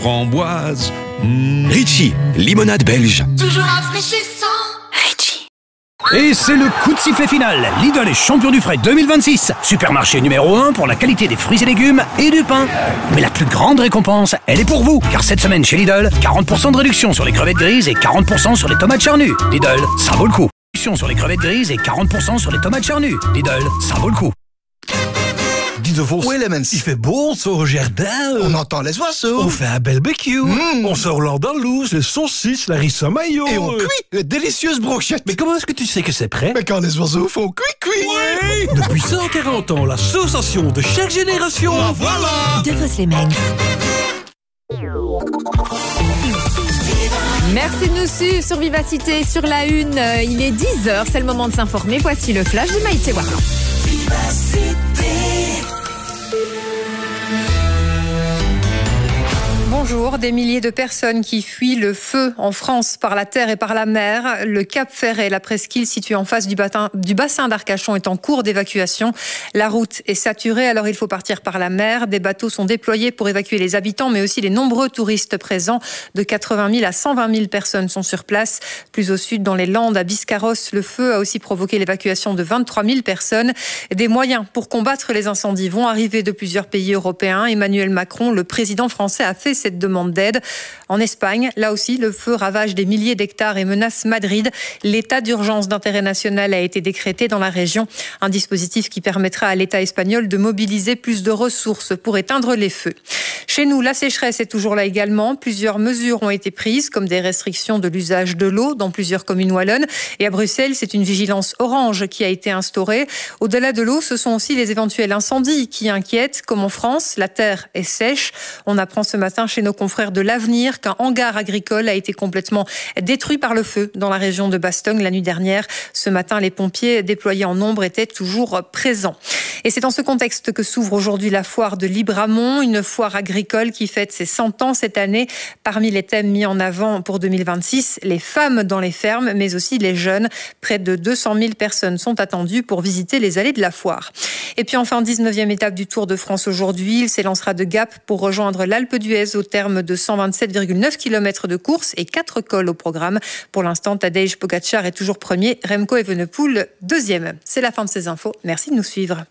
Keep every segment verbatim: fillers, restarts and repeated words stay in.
framboise. Mmh. Ritchie, limonade belge. Toujours rafraîchissant. Ritchie. Et c'est le coup de sifflet final. Lidl est champion du frais deux mille vingt-six. Supermarché numéro un pour la qualité des fruits et légumes et du pain. Mais la plus grande récompense, elle est pour vous. Car cette semaine chez Lidl, quarante pour cent de réduction sur les crevettes grises et quarante pour cent sur les tomates charnues. Lidl, ça vaut le coup. Réduction sur les crevettes grises et quarante pour cent sur les tomates charnues. Lidl, ça vaut le coup. Dis de vos... Oui, les mens. Il fait beau, on sort au jardin. On entend les oiseaux. On fait un barbecue. Mmh. On sort l'andalouse, les saucisses, la rissa mayo. Et on cuit les délicieuses brochettes. Mais comment est-ce que tu sais que c'est prêt? Mais quand les oiseaux font cuit-cuit. Oui. Depuis cent quarante ans, l'association de chaque génération. Ah, voilà. De vos Slemens. Merci de nous suivre sur Vivacité, sur la une. Il est dix heures, c'est le moment de s'informer. Voici le flash de Maïté Warlan. Bonjour, des milliers de personnes qui fuient le feu en France par la terre et par la mer. Le Cap Ferret, la presqu'île située en face du, batin, du bassin d'Arcachon, est en cours d'évacuation. La route est saturée, alors il faut partir par la mer. Des bateaux sont déployés pour évacuer les habitants, mais aussi les nombreux touristes présents. De quatre-vingt mille à cent vingt mille personnes sont sur place. Plus au sud, dans les Landes, à Biscarrosse, le feu a aussi provoqué l'évacuation de vingt-trois mille personnes. Des moyens pour combattre les incendies vont arriver de plusieurs pays européens. Emmanuel Macron, le président français, a fait cette demande d'aide. En Espagne, là aussi, le feu ravage des milliers d'hectares et menace Madrid. L'état d'urgence d'intérêt national a été décrété dans la région. Un dispositif qui permettra à l'État espagnol de mobiliser plus de ressources pour éteindre les feux. Chez nous, la sécheresse est toujours là également. Plusieurs mesures ont été prises, comme des restrictions de l'usage de l'eau dans plusieurs communes wallonnes. Et à Bruxelles, c'est une vigilance orange qui a été instaurée. Au-delà de l'eau, ce sont aussi les éventuels incendies qui inquiètent. Comme en France, la terre est sèche. On apprend ce matin chez nos confrères de l'Avenir qu'un hangar agricole a été complètement détruit par le feu dans la région de Bastogne la nuit dernière. Ce matin, les pompiers déployés en nombre étaient toujours présents. Et c'est dans ce contexte que s'ouvre aujourd'hui la foire de Libramont, une foire agricole qui fête ses cent ans cette année. Parmi les thèmes mis en avant pour deux mille vingt-six, les femmes dans les fermes, mais aussi les jeunes. Près de deux cent mille personnes sont attendues pour visiter les allées de la foire. Et puis enfin, dix-neuvième étape du Tour de France aujourd'hui. Il s'élancera de Gap pour rejoindre l'Alpe d'Huez au terme de cent vingt-sept virgule neuf kilomètres de course et quatre cols au programme. Pour l'instant, Tadej Pogacar est toujours premier, Remco Evenepoel deuxième. C'est la fin de ces infos. Merci de nous suivre.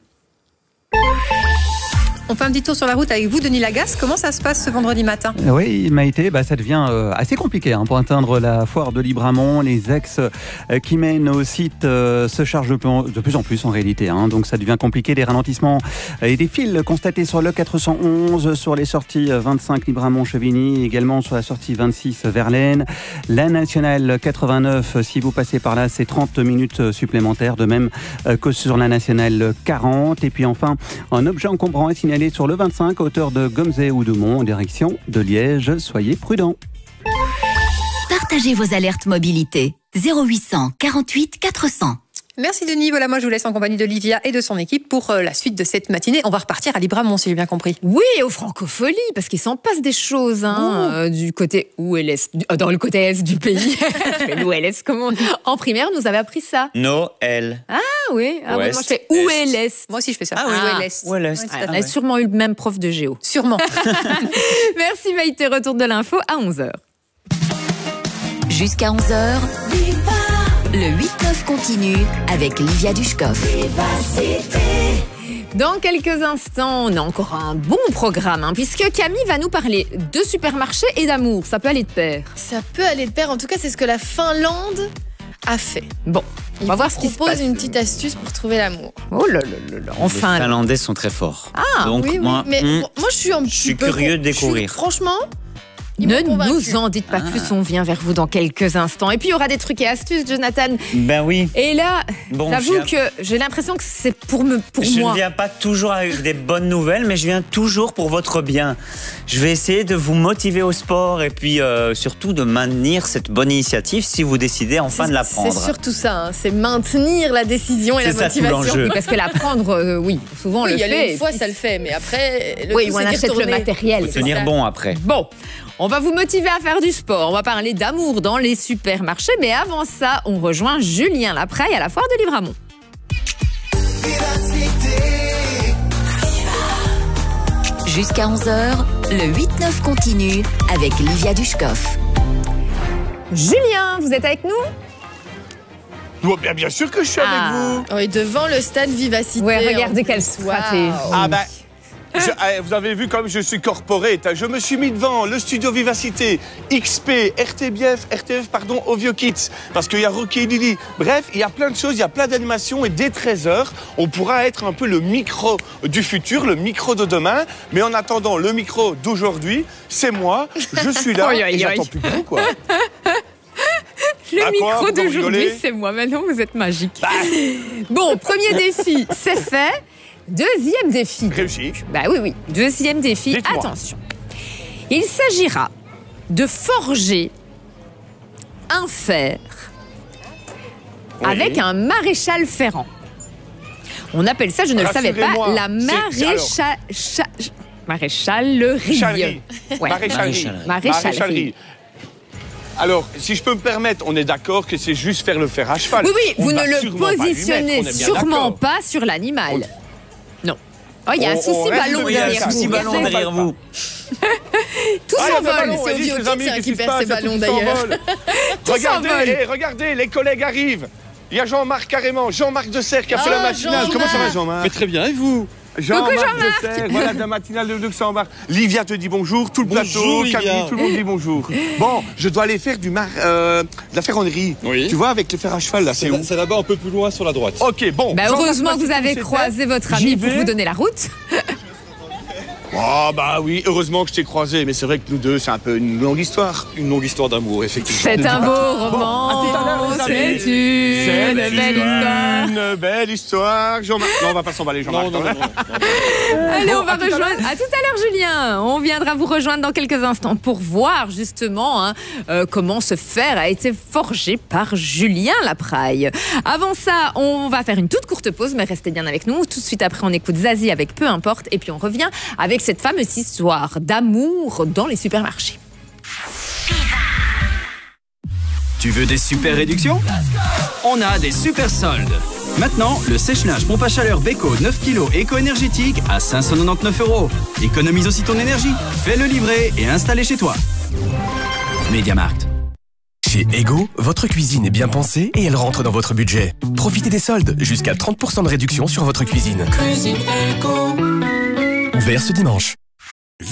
On fait un petit tour sur la route avec vous, Denis Lagasse. Comment ça se passe ce vendredi matin? Oui, Maïté, bah, ça devient euh, assez compliqué hein, pour atteindre la foire de Libramont. Les ex euh, qui mènent au site euh, se chargent de, de plus en plus en réalité. Hein, donc ça devient compliqué. Des ralentissements et des files constatés sur le quatre cent onze, sur les sorties vingt-cinq Libramont-Chevigny, également sur la sortie vingt-six Verlaine. La nationale quatre-vingt-neuf, si vous passez par là, c'est trente minutes supplémentaires. De même euh, que sur la nationale quarante. Et puis enfin, un objet encombrant est signalé sur le vingt-cinq, hauteur de Gomzé ou Doumont, en direction de Liège. Soyez prudents. Partagez vos alertes mobilité. zéro huit cent quarante-huit quatre cents. Merci Denis. Voilà, moi je vous laisse en compagnie de Livia et de son équipe pour la suite de cette matinée. On va repartir à Libramont, si j'ai bien compris. Oui, aux Francopholies, parce qu'il s'en passe des choses hein, euh, du côté où est l'est, du, euh, dans le côté est du pays. Je fais l'Ou L S, comme on dit. En primaire, nous avait appris ça. Noël. Ah oui, ah, ouais, moi je fais où est l'est. Moi aussi je fais ça. Ah oui, ah, où est l'est. Où est l'est. Ouais, on a sûrement eu le même prof de géo. Sûrement. Merci Maïté, retour de l'info à onze heures. Jusqu'à onze heures. Le huit neuf continue avec Livia Dushkov. Dans quelques instants, on a encore un bon programme, hein, puisque Camille va nous parler de supermarché et d'amour. Ça peut aller de pair. Ça peut aller de pair. En tout cas, c'est ce que la Finlande a fait. Bon, on va voir ce qui se passe. propose une petite astuce pour trouver l'amour. Oh là là là, enfin. Les Finlandais sont très forts. Ah, donc oui, moi, oui. Mais hmm, moi, je suis un petit je suis peu curieux de découvrir. Suis, franchement. Ne nous en dites pas ah. plus, on vient vers vous dans quelques instants. Et puis il y aura des trucs et astuces, Jonathan. Ben oui. Et là, bon, j'avoue viens... que j'ai l'impression que c'est pour, me, pour je moi. Je ne viens pas toujours avec des bonnes nouvelles, mais je viens toujours pour votre bien. Je vais essayer de vous motiver au sport et puis euh, surtout de maintenir cette bonne initiative si vous décidez enfin c'est, de la prendre. C'est surtout ça, hein, c'est maintenir la décision et c'est la ça, motivation. Tout l'enjeu. Oui, parce que la prendre, euh, oui, souvent oui, on le fait. Une fois, ça le fait, mais après, le oui, tout, on c'est achète le matériel. Il faut tenir bon après. Bon. On va vous motiver à faire du sport. On va parler d'amour dans les supermarchés. Mais avant ça, on rejoint Julien Lapraille à la foire de Libramont. Jusqu'à onze heures, le huit neuf continue avec Livia Dushkov. Julien, vous êtes avec nous? Oh, bien, bien sûr que je suis Ah. avec vous. Oui, devant le stade Vivacité. Ouais, regardez en quelle plus. stratégie. Waouh. Ah ben, je- eh, vous avez vu comme je suis corporate. Je me suis mis devant le studio Vivacité, X P, R T B F, R T F, pardon, Ovio Kids. Parce qu'il y a Rocky et Lily. Bref, il y a plein de choses, il y a plein d'animations. Et dès treize heures, on pourra être un peu le micro du futur, le micro de demain. Mais en attendant, le micro d'aujourd'hui, c'est moi. Je suis là Aïe, aïe, et j'attends aïe. plus que vous, quoi. Le À quoi? micro Pourquoi vous d'aujourd'hui, rigolez c'est moi. Maintenant, vous êtes magique. Bah. Bon, premier défi, c'est fait. Deuxième défi. Réussi. Bah oui, oui. Deuxième défi, Dites-moi. attention. Il s'agira de forger un fer Oui. avec un maréchal ferrant. On appelle ça, je ne le savais pas, Rassurez-moi, la c'est- c'est alors- maréchal... cha- maréchalerie. Maréchalerie. Ouais. Maréchalerie. Maréchalerie. Maréchalerie. Alors, si je peux me permettre, on est d'accord que c'est juste faire le fer à cheval. Oui, oui, On vous va ne le sûrement pas lui positionnez mettre, on est bien sûrement d'accord. pas sur l'animal. Non. Oh, il y a un On- on souci reste ballon sur- Il y a un derrière souci vous. ballon Regardez. derrière vous. Tout Ah, il y a s'envole. le ballon, c'est allez, Ovio les Kids, amis, hein, qu'est-ce qui se perd passe? ses Il y a tout ballons, qui d'ailleurs. s'envole. Tout Regardez, s'envole. eh, regardez, les collègues arrivent. Il y a Jean-Marc carrément, Jean-Marc de Serre qui a fait Ah, la matinale. Jean-Marc. Comment ça va, Jean-Marc? Mais très bien, et vous? Jean-Marc Jean-Marc. de Serre, voilà de la matinale de Luxembourg. Livia te dit bonjour, tout le Bonjour, plateau, Livia. Camille, tout le monde dit bonjour. Bon, je dois aller faire du mar... euh, de la ferronnerie. Oui. Tu vois, avec le fer à cheval, là, c'est C'est où? là- c'est là-bas un peu plus loin sur la droite. Ok, bon. Bah, Jean-Marc heureusement m'a que dit vous avez c'était. croisé votre J'y ami pour vais. vous donner la route. Oh, bah oui, heureusement que je t'ai croisé, mais c'est vrai que nous deux, c'est un peu une longue histoire. Une longue histoire d'amour, effectivement. C'est un beau à tout à roman. l'heure, les amis. C'est une C'est belle histoire. Une belle histoire. Jean-Marc. Non, on va pas s'emballer, Jean-Marc. Non, non, non, non, non. Allez, Bon, on va à tout à rejoindre. l'heure. À tout à l'heure, Julien. On viendra vous rejoindre dans quelques instants pour voir justement hein, euh, comment ce fer a été forgé par Julien Lapraille. Avant ça, on va faire une toute courte pause, mais restez bien avec nous. Tout de suite après, on écoute Zazie avec Peu importe, et puis on revient avec cette fameuse histoire d'amour dans les supermarchés. Tu veux des super réductions? On a des super soldes. Maintenant, le sèche-linge pompe à chaleur Beko neuf kilos éco-énergétique à cinq cent quatre-vingt-dix-neuf euros. Économise aussi ton énergie. Fais-le livrer et installer chez toi. Mediamarkt. Chez Ego, votre cuisine est bien pensée et elle rentre dans votre budget. Profitez des soldes, jusqu'à trente pour cent de réduction sur votre cuisine. Ouvert ce dimanche.